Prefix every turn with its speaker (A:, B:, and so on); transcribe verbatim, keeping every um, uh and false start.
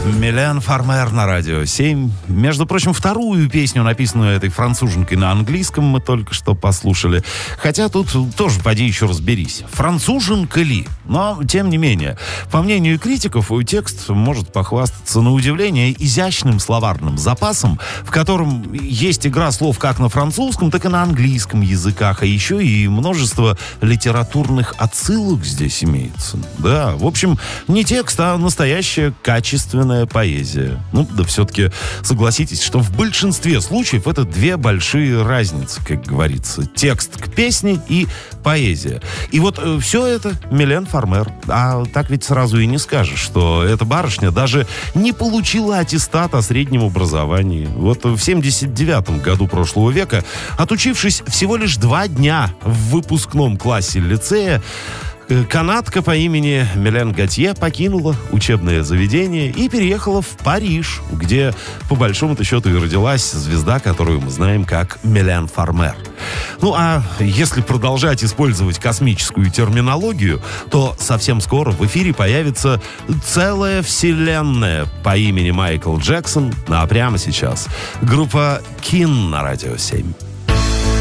A: Милен Фармер на радио семь. Между прочим, вторую песню, написанную этой француженкой на английском, мы только что послушали. Хотя тут тоже поди еще разберись. Француженка ли? Но, тем не менее, по мнению критиков, текст может похвастаться на удивление изящным словарным запасом, в котором есть игра слов как на французском, так и на английском языках, а еще и множество литературных отсылок здесь имеется. Да, в общем, не текст, а настоящая качественная поэзия. Ну, да все-таки согласитесь, что в большинстве случаев это две большие разницы, как говорится. Текст к песне и поэзия. И вот э, все это Милен Фармер. А так ведь сразу и не скажешь, что эта барышня даже не получила аттестат о среднем образовании. Вот в семьдесят девятом году прошлого века, отучившись всего лишь два дня в выпускном классе лицея, канадка по имени Милен Готье покинула учебное заведение и переехала в Париж, где, по большому-то счету, и родилась звезда, которую мы знаем как Милен Фармер. Ну, а если продолжать использовать космическую терминологию, то совсем скоро в эфире появится целая вселенная по имени Майкл Джексон, а прямо сейчас группа Кин на радио семь.